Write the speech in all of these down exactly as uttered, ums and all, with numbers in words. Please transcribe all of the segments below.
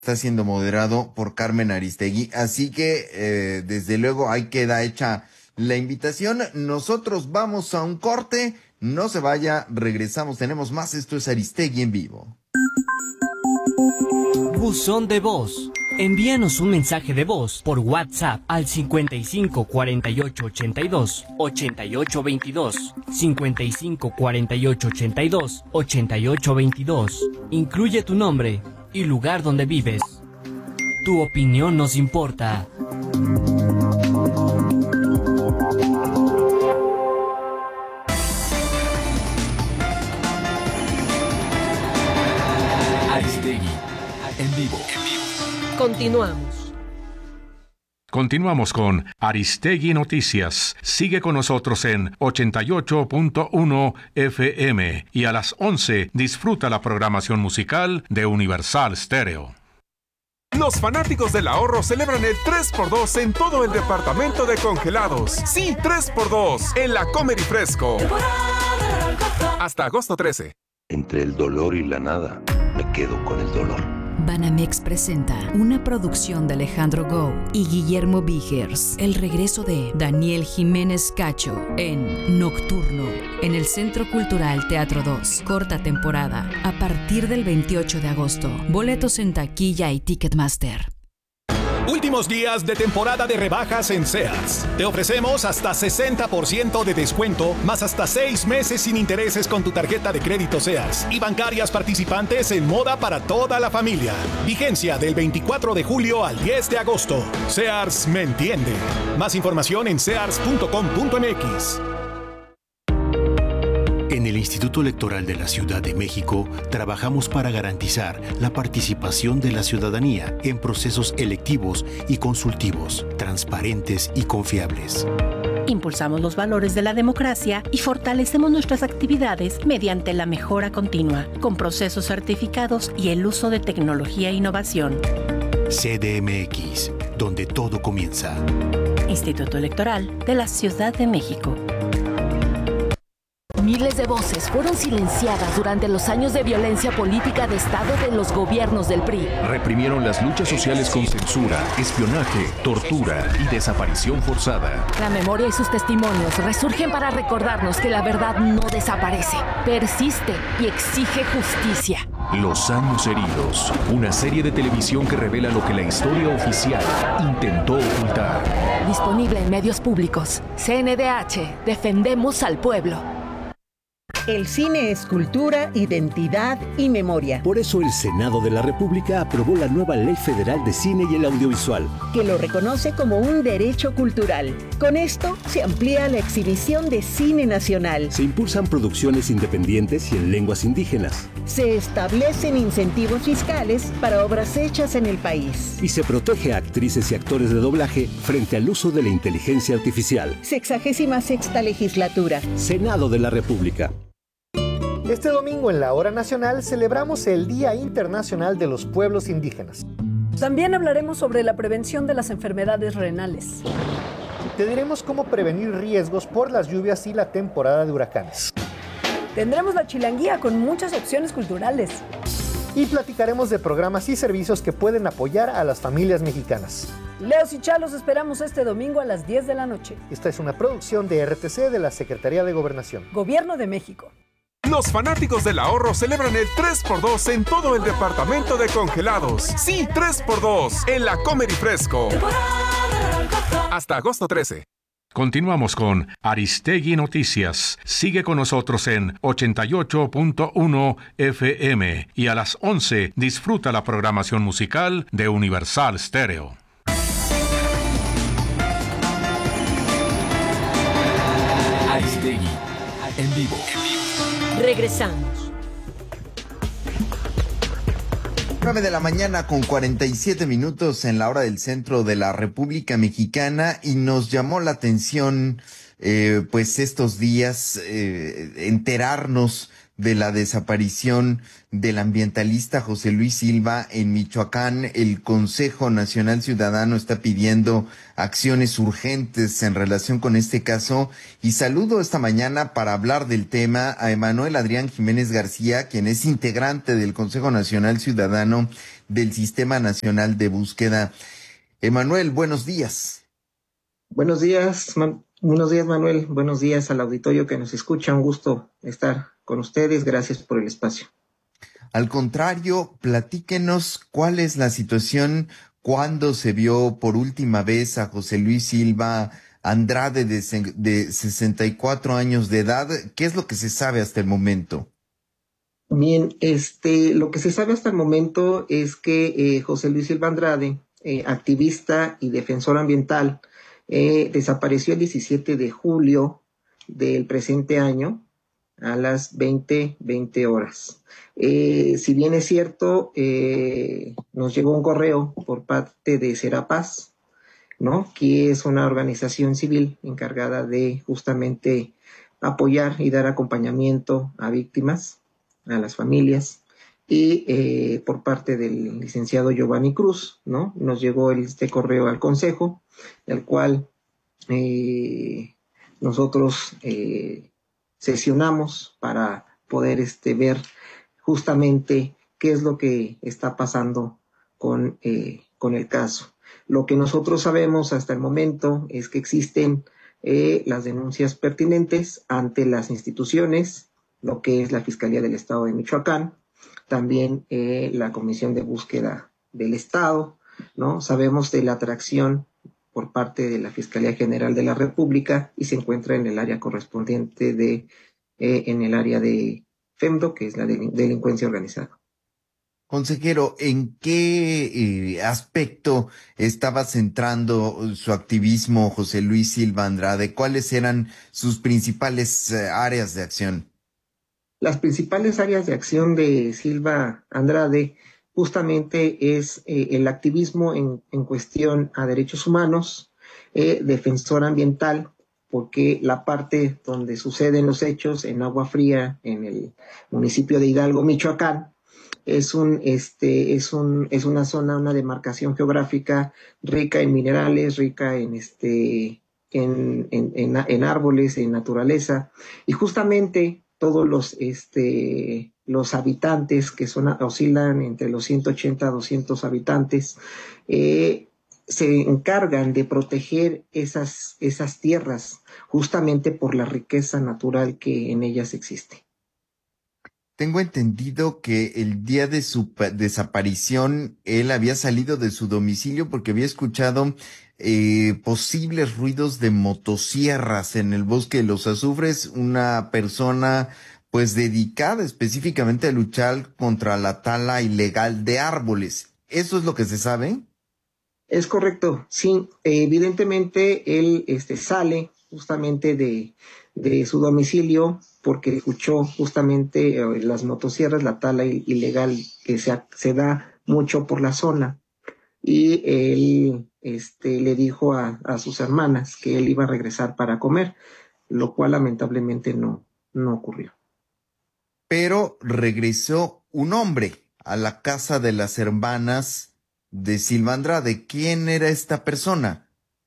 está siendo moderado por Carmen Aristegui. Así que, eh, desde luego, ahí queda hecha la invitación. Nosotros vamos a un corte. No se vaya, regresamos. Tenemos más. Esto es Aristegui en vivo. Buzón de voz. Envíanos un mensaje de voz por WhatsApp al cincuenta y cinco cuarenta y ocho ochenta y dos ochenta y ocho veintidós, cincuenta y cinco cuarenta y ocho ochenta y dos ochenta y ocho veintidós. Incluye tu nombre y lugar donde vives. Tu opinión nos importa. Aristegui en vivo. Continuamos. Continuamos con Aristegui Noticias. Sigue con nosotros en ochenta y ocho punto uno F M y a las once disfruta la programación musical de Universal Stereo. Los fanáticos del ahorro celebran el tres por dos en todo el departamento de congelados. Sí, tres por dos en la Comer y Fresco. Hasta agosto trece. Entre el dolor y la nada, me quedo con el dolor. Banamex presenta una producción de Alejandro Gou y Guillermo Vigers, el regreso de Daniel Jiménez Cacho en Nocturno, en el Centro Cultural Teatro dos, corta temporada, a partir del veintiocho de agosto. Boletos en taquilla y Ticketmaster. Últimos días de temporada de rebajas en Sears. Te ofrecemos hasta sesenta por ciento de descuento, más hasta seis meses sin intereses con tu tarjeta de crédito Sears y bancarias participantes en moda para toda la familia. Vigencia del veinticuatro de julio al diez de agosto. Sears me entiende. Más información en sears punto com punto m x. En el Instituto Electoral de la Ciudad de México trabajamos para garantizar la participación de la ciudadanía en procesos electivos y consultivos, transparentes y confiables. Impulsamos los valores de la democracia y fortalecemos nuestras actividades mediante la mejora continua, con procesos certificados y el uso de tecnología e innovación. C D M X, donde todo comienza. Instituto Electoral de la Ciudad de México. Miles de voces fueron silenciadas durante los años de violencia política de Estado de los gobiernos del P R I. Reprimieron las luchas sociales con censura, espionaje, tortura y desaparición forzada. La memoria y sus testimonios resurgen para recordarnos que la verdad no desaparece, persiste y exige justicia. Los años heridos, una serie de televisión que revela lo que la historia oficial intentó ocultar. Disponible en medios públicos. C N D H, defendemos al pueblo. El cine es cultura, identidad y memoria. Por eso el Senado de la República aprobó la nueva Ley Federal de Cine y el Audiovisual, que lo reconoce como un derecho cultural. Con esto se amplía la exhibición de cine nacional. Se impulsan producciones independientes y en lenguas indígenas. Se establecen incentivos fiscales para obras hechas en el país. Y se protege a actrices y actores de doblaje frente al uso de la inteligencia artificial. Sexagésima sexta legislatura. Senado de la República. Este domingo en la Hora Nacional celebramos el Día Internacional de los Pueblos Indígenas. También hablaremos sobre la prevención de las enfermedades renales. Te diremos cómo prevenir riesgos por las lluvias y la temporada de huracanes. Tendremos la chilanguía con muchas opciones culturales. Y platicaremos de programas y servicios que pueden apoyar a las familias mexicanas. Leos y Chalos esperamos este domingo a las diez de la noche. Esta es una producción de R T C de la Secretaría de Gobernación. Gobierno de México. Los fanáticos del ahorro celebran el tres por dos en todo el departamento de congelados. Sí, tres por dos en la Comer y Fresco. Hasta agosto trece. Continuamos con Aristegui Noticias. Sigue con nosotros en ochenta y ocho punto uno F M y a las once disfruta la programación musical de Universal Stereo. Aristegui en vivo. Regresamos. nueve de la mañana con cuarenta y siete minutos en la hora del centro de la República Mexicana, y nos llamó la atención eh, pues estos días eh, enterarnos de la desaparición del ambientalista José Luis Silva en Michoacán. El Consejo Nacional Ciudadano está pidiendo acciones urgentes en relación con este caso, y saludo esta mañana para hablar del tema a Emanuel Adrián Jiménez García, quien es integrante del Consejo Nacional Ciudadano del Sistema Nacional de Búsqueda. Emanuel, buenos días. Buenos días, man- buenos días Manuel, buenos días al auditorio que nos escucha, un gusto estar con ustedes, gracias por el espacio. Al contrario, platíquenos cuál es la situación, cuándo se vio por última vez a José Luis Silva Andrade de, se- de sesenta y cuatro años de edad. ¿Qué es lo que se sabe hasta el momento? Bien, este, lo que se sabe hasta el momento es que eh, José Luis Silva Andrade, eh, activista y defensor ambiental, eh, desapareció el diecisiete de julio del presente año a las veinte horas. Eh, si bien es cierto, eh, nos llegó un correo por parte de Serapaz, ¿no? Que es una organización civil encargada de justamente apoyar y dar acompañamiento a víctimas, a las familias, y eh, por parte del licenciado Giovanni Cruz, ¿no? Nos llegó el- este correo al Consejo, el cual eh, nosotros eh, sesionamos para poder este, ver justamente qué es lo que está pasando con, eh, con el caso. Lo que nosotros sabemos hasta el momento es que existen eh, las denuncias pertinentes ante las instituciones, lo que es la Fiscalía del Estado de Michoacán, también eh, la Comisión de Búsqueda del Estado, ¿no? Sabemos de la atracción por parte de la Fiscalía General de la República y se encuentra en el área correspondiente de, eh, en el área de FEMDO, que es la delin- delincuencia organizada. Consejero, ¿en qué eh, aspecto estaba centrando su activismo José Luis Silva Andrade? ¿Cuáles eran sus principales eh, áreas de acción? Las principales áreas de acción de Silva Andrade justamente es eh, el activismo en, en cuestión a derechos humanos, eh, defensor ambiental, porque la parte donde suceden los hechos en Agua Fría, en el municipio de Hidalgo, Michoacán, es un este es un es una zona, una demarcación geográfica rica en minerales, rica en este en, en, en, en árboles, en naturaleza, y justamente todos los este los habitantes que son oscilan entre los ciento ochenta a doscientos habitantes eh, se encargan de proteger esas esas tierras justamente por la riqueza natural que en ellas existe. Tengo entendido que el día de su pa- desaparición, él había salido de su domicilio porque había escuchado eh, posibles ruidos de motosierras en el bosque de los azufres, una persona pues dedicada específicamente a luchar contra la tala ilegal de árboles. ¿Eso es lo que se sabe? Es correcto, sí, eh, evidentemente él este, sale justamente de, de su domicilio porque escuchó justamente eh, las motosierras, la tala i- ilegal que se, ha- se da mucho por la zona, y él este, le dijo a, a sus hermanas que él iba a regresar para comer, lo cual lamentablemente no, no ocurrió. Pero regresó un hombre a la casa de las hermanas de Silva Andrade. ¿Quién era esta persona?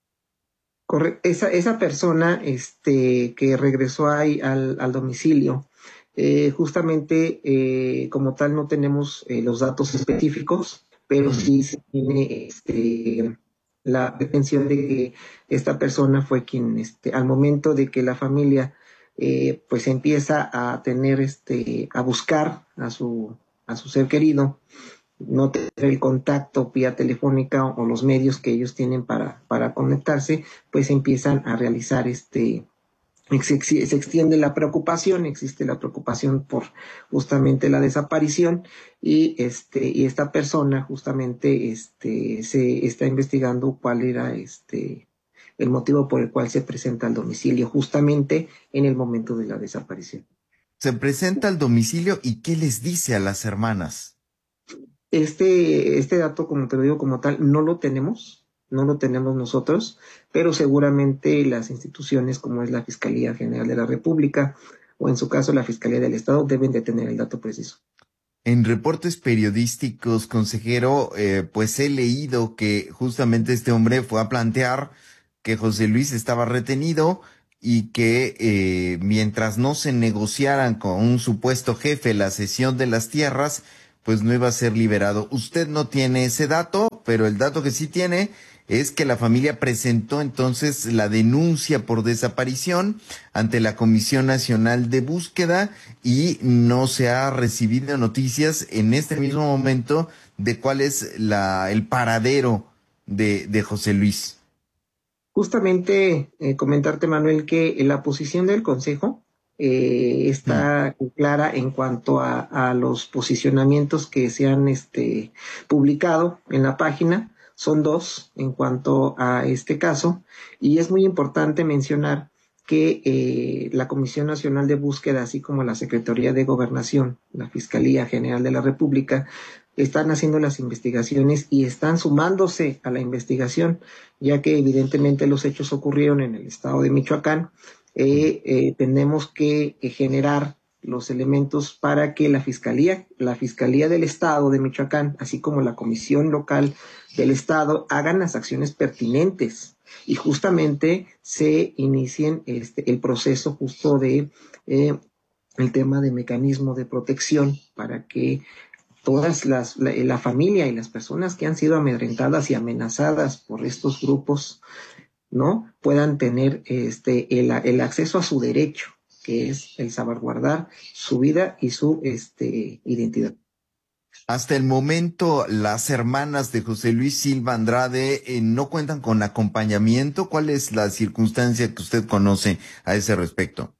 Corre- esa, esa persona este, que regresó ahí al, al domicilio, eh, justamente eh, como tal no tenemos eh, los datos específicos, pero sí se tiene este, la pretensión de que esta persona fue quien, este, al momento de que la familia eh, pues empieza a tener, este, a buscar a su, a su ser querido, no tener el contacto vía telefónica o los medios que ellos tienen para, para conectarse, pues empiezan a realizar este, se, se extiende la preocupación, existe la preocupación por justamente la desaparición, y este, y esta persona justamente este, se está investigando cuál era este, el motivo por el cual se presenta al domicilio justamente en el momento de la desaparición. Se presenta al domicilio y ¿qué les dice a las hermanas? Este, este dato, como te lo digo, como tal, no lo tenemos, no lo tenemos nosotros, pero seguramente las instituciones como es la Fiscalía General de la República o en su caso la Fiscalía del Estado deben de tener el dato preciso. En reportes periodísticos, consejero, eh, pues he leído que justamente este hombre fue a plantear que José Luis estaba retenido y que eh, mientras no se negociaran con un supuesto jefe la cesión de las tierras, pues no iba a ser liberado. Usted no tiene ese dato, pero el dato que sí tiene es que la familia presentó entonces la denuncia por desaparición ante la Comisión Nacional de Búsqueda y no se ha recibido noticias en este mismo momento de cuál es la, el paradero de, de José Luis. Justamente eh, comentarte, Manuel, que la posición del Consejo eh, está mm. clara en cuanto a, a los posicionamientos que se han este, publicado en la página. Son dos en cuanto a este caso, y es muy importante mencionar que eh, la Comisión Nacional de Búsqueda, así como la Secretaría de Gobernación, la Fiscalía General de la República, están haciendo las investigaciones y están sumándose a la investigación, ya que evidentemente los hechos ocurrieron en el estado de Michoacán. Eh, eh, tenemos que eh, generar los elementos para que la Fiscalía, la Fiscalía del Estado de Michoacán, así como la Comisión Local del Estado, hagan las acciones pertinentes y justamente se inicien este, el proceso justo de eh, el tema de mecanismo de protección para que todas las, la, la familia y las personas que han sido amedrentadas y amenazadas por estos grupos, ¿no?, puedan tener este, el, el acceso a su derecho, que es el salvaguardar su vida y su este, identidad. Hasta el momento, las hermanas de José Luis Silva Andrade eh, no cuentan con acompañamiento. ¿Cuál es la circunstancia que usted conoce a ese respecto?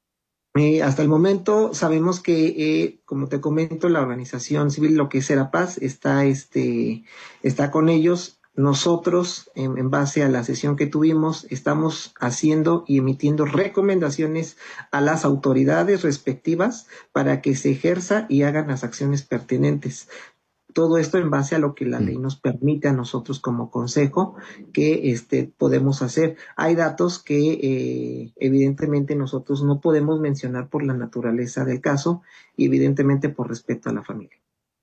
Eh, hasta el momento sabemos que, eh, como te comento, la organización civil, lo que es Serapaz, está, este, está con ellos. Nosotros, en, en base a la sesión que tuvimos, estamos haciendo y emitiendo recomendaciones a las autoridades respectivas para que se ejerza y hagan las acciones pertinentes. Todo esto en base a lo que la ley nos permite a nosotros como consejo que este, podemos hacer. Hay datos que eh, evidentemente nosotros no podemos mencionar por la naturaleza del caso y evidentemente por respeto a la familia.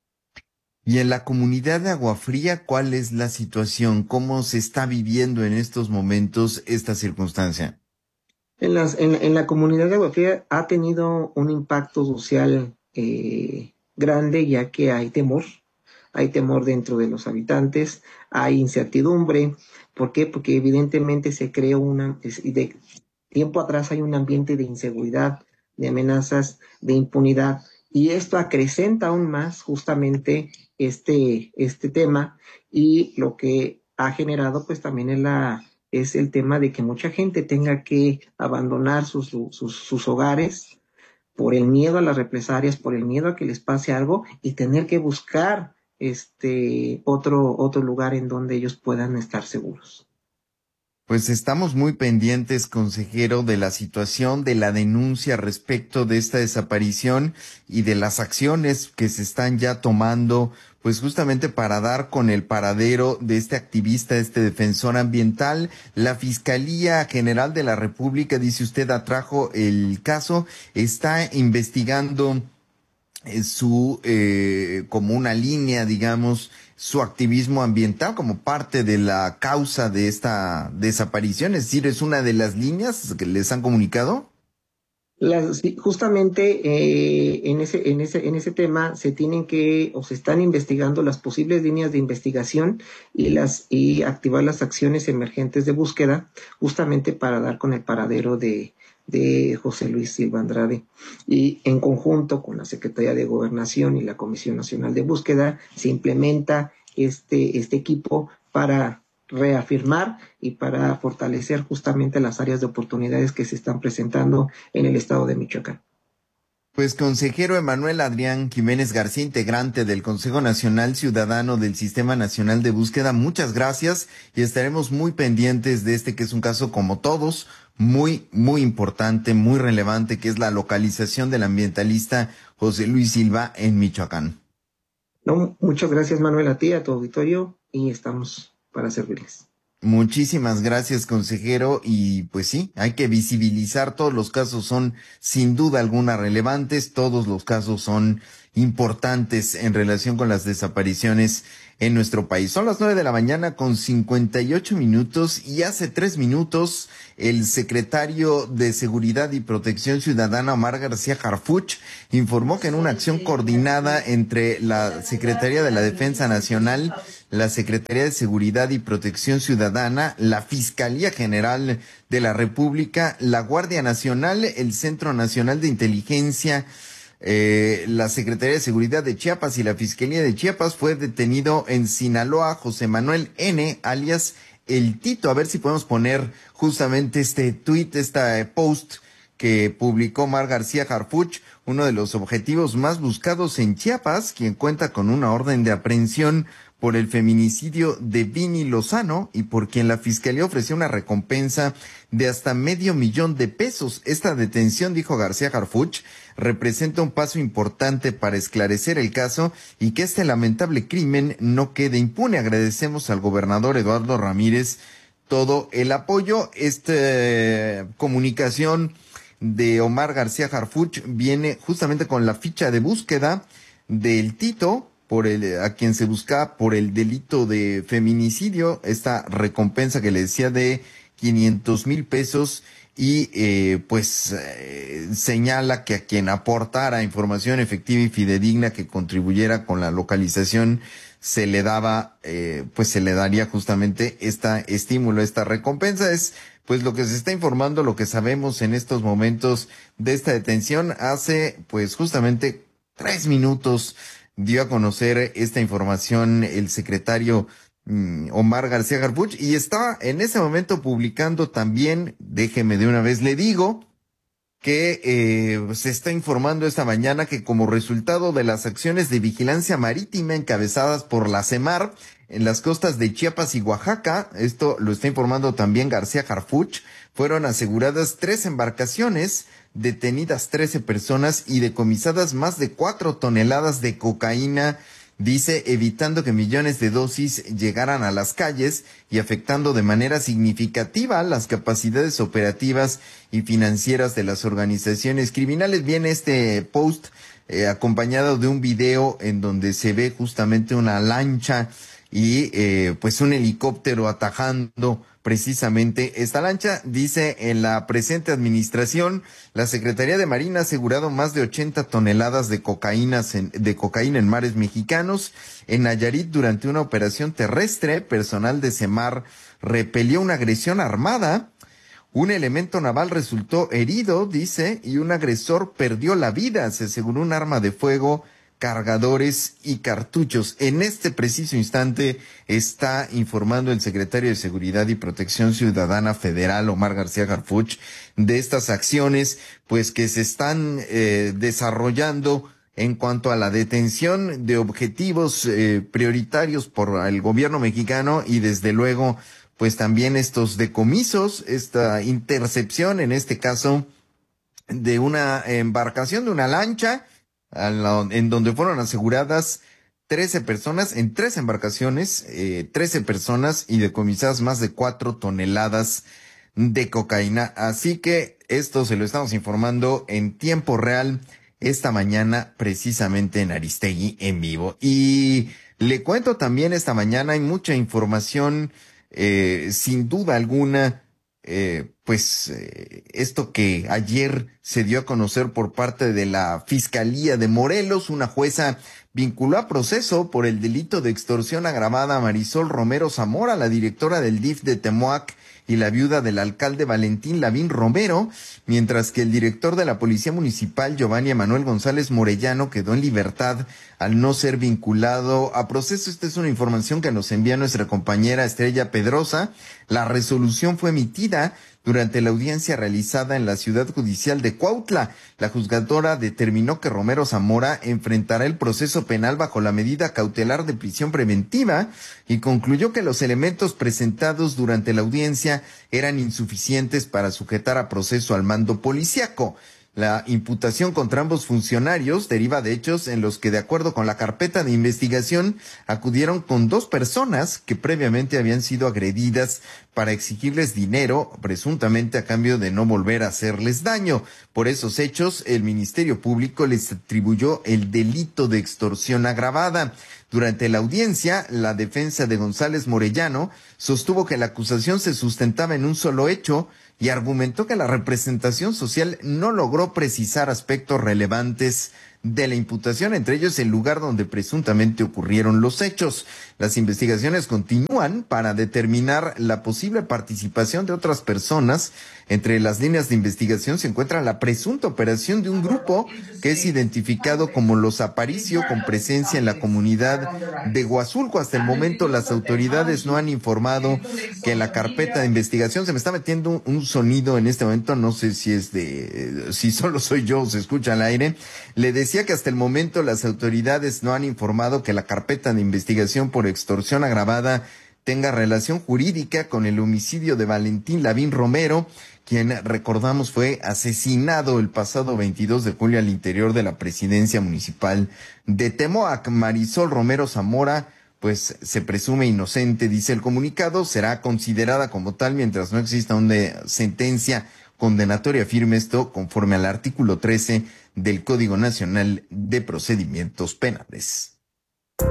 Y en la comunidad de Aguafría, ¿cuál es la situación? ¿Cómo se está viviendo en estos momentos esta circunstancia? En, las, en, en la comunidad de Aguafría ha tenido un impacto social eh, grande, ya que hay temor, hay temor dentro de los habitantes, hay incertidumbre. ¿Por qué? Porque evidentemente se creó una, de tiempo atrás hay un ambiente de inseguridad, de amenazas, de impunidad, y esto acrecenta aún más justamente este, este tema, y lo que ha generado pues también es, la, es el tema de que mucha gente tenga que abandonar sus, sus, sus hogares por el miedo a las represalias, por el miedo a que les pase algo y tener que buscar este otro, otro lugar en donde ellos puedan estar seguros. Pues estamos muy pendientes, consejero, de la situación, de la denuncia respecto de esta desaparición y de las acciones que se están ya tomando, pues justamente para dar con el paradero de este activista, este defensor ambiental. La Fiscalía General de la República, dice usted, atrajo el caso, está investigando su, eh, como una línea, digamos, su activismo ambiental como parte de la causa de esta desaparición, es decir, es una de las líneas que les han comunicado. Las, justamente eh, en ese en ese en ese tema se tienen que o se están investigando las posibles líneas de investigación y las y activar las acciones emergentes de búsqueda justamente para dar con el paradero de de José Luis Silva Andrade, y en conjunto con la Secretaría de Gobernación y la Comisión Nacional de Búsqueda se implementa este, este equipo para reafirmar y para fortalecer justamente las áreas de oportunidades que se están presentando en el estado de Michoacán. Pues consejero Emanuel Adrián Jiménez García, integrante del Consejo Nacional Ciudadano del Sistema Nacional de Búsqueda, muchas gracias y estaremos muy pendientes de este que es un caso como todos, muy, muy importante, muy relevante, que es la localización del ambientalista José Luis Silva en Michoacán. No, muchas gracias, Manuel, a ti, a tu auditorio, y estamos para servirles. Muchísimas gracias, consejero, y pues sí, hay que visibilizar, todos los casos son sin duda alguna relevantes, todos los casos son importantes en relación con las desapariciones en nuestro país. Son las nueve de la mañana con cincuenta y ocho minutos y hace tres minutos el secretario de Seguridad y Protección Ciudadana, Omar García Harfuch, informó que en una acción coordinada entre la Secretaría de la Defensa Nacional, la Secretaría de Seguridad y Protección Ciudadana, la Fiscalía General de la República, la Guardia Nacional, el Centro Nacional de Inteligencia, Eh, la Secretaría de Seguridad de Chiapas y la Fiscalía de Chiapas, fue detenido en Sinaloa José Manuel N., alias El Tito. A ver si podemos poner justamente este tuit, este post que publicó Omar García Harfuch, uno de los objetivos más buscados en Chiapas, quien cuenta con una orden de aprehensión por el feminicidio de Vini Lozano y por quien la Fiscalía ofreció una recompensa de hasta medio millón de pesos. Esta detención, dijo García Harfuch, representa un paso importante para esclarecer el caso y que este lamentable crimen no quede impune. Agradecemos al gobernador Eduardo Ramírez todo el apoyo. Esta comunicación de Omar García Harfuch viene justamente con la ficha de búsqueda del Tito, por el, a quien se busca por el delito de feminicidio, esta recompensa que le decía de quinientos mil pesos, y eh, pues eh, señala que a quien aportara información efectiva y fidedigna que contribuyera con la localización se le daba, eh, pues se le daría justamente esta estímulo, esta recompensa. Es pues lo que se está informando, lo que sabemos en estos momentos de esta detención. Hace pues justamente tres minutos dio a conocer esta información el secretario mm, Omar García Harfuch, y está en ese momento publicando también, déjeme de una vez le digo, que eh, se está informando esta mañana que como resultado de las acciones de vigilancia marítima encabezadas por la CEMAR en las costas de Chiapas y Oaxaca, esto lo está informando también García Harfuch, fueron aseguradas tres embarcaciones, detenidas trece personas y decomisadas más de cuatro toneladas de cocaína, dice, evitando que millones de dosis llegaran a las calles y afectando de manera significativa las capacidades operativas y financieras de las organizaciones criminales. Viene este post eh, acompañado de un video en donde se ve justamente una lancha y eh, pues un helicóptero atajando precisamente esta lancha. Dice, en la presente administración, la Secretaría de Marina ha asegurado más de ochenta toneladas de cocaína en, de cocaína en mares mexicanos. En Nayarit, durante una operación terrestre, personal de CEMAR repelió una agresión armada. Un elemento naval resultó herido, dice, y un agresor perdió la vida. Se aseguró un arma de fuego, cargadores y cartuchos. En este preciso instante está informando el secretario de Seguridad y Protección Ciudadana Federal, Omar García Harfuch, de estas acciones pues que se están eh, desarrollando en cuanto a la detención de objetivos eh, prioritarios por el gobierno mexicano, y desde luego pues también estos decomisos, esta intercepción en este caso de una embarcación, de una lancha, en donde fueron aseguradas trece personas, en tres embarcaciones, eh, trece personas y decomisadas más de cuatro toneladas de cocaína. Así que esto se lo estamos informando en tiempo real esta mañana, precisamente en Aristegui en vivo. Y le cuento también, esta mañana hay mucha información, eh, sin duda alguna. Eh, pues eh, esto que ayer se dio a conocer por parte de la Fiscalía de Morelos, una jueza vinculó a proceso por el delito de extorsión agravada a Marisol Romero Zamora, la directora del D I F de Temoac y la viuda del alcalde Valentín Lavín Romero, mientras que el director de la Policía Municipal, Giovanni Emanuel González Morellano, quedó en libertad al no ser vinculado a proceso. Esta es una información que nos envía nuestra compañera Estrella Pedrosa. La resolución fue emitida durante la audiencia realizada en la Ciudad Judicial de Cuautla. La juzgadora determinó que Romero Zamora enfrentará el proceso penal bajo la medida cautelar de prisión preventiva y concluyó que los elementos presentados durante la audiencia eran insuficientes para sujetar a proceso al mando policíaco. La imputación contra ambos funcionarios deriva de hechos en los que, de acuerdo con la carpeta de investigación, acudieron con dos personas que previamente habían sido agredidas para exigirles dinero, presuntamente a cambio de no volver a hacerles daño. Por esos hechos, el Ministerio Público les atribuyó el delito de extorsión agravada. Durante la audiencia, la defensa de González Morellano sostuvo que la acusación se sustentaba en un solo hecho y argumentó que la representación social no logró precisar aspectos relevantes de la imputación, entre ellos el lugar donde presuntamente ocurrieron los hechos. Las investigaciones continúan para determinar la posible participación de otras personas. Entre las líneas de investigación se encuentra la presunta operación de un grupo que es identificado como Los Aparicio, con presencia en la comunidad de Huazulco. Hasta el momento las autoridades no han informado que en la carpeta de investigación se me está metiendo un sonido en este momento, no sé si es de, si solo soy yo o se escucha al aire. Le decía que hasta el momento las autoridades no han informado que la carpeta de investigación por extorsión agravada tenga relación jurídica con el homicidio de Valentín Lavín Romero, quien, recordamos, fue asesinado el pasado veintidós de julio al interior de la presidencia municipal de Temoac. Marisol Romero Zamora, pues se presume inocente, dice el comunicado, será considerada como tal mientras no exista una sentencia condenatoria firme, esto conforme al artículo trece del Código Nacional de Procedimientos Penales.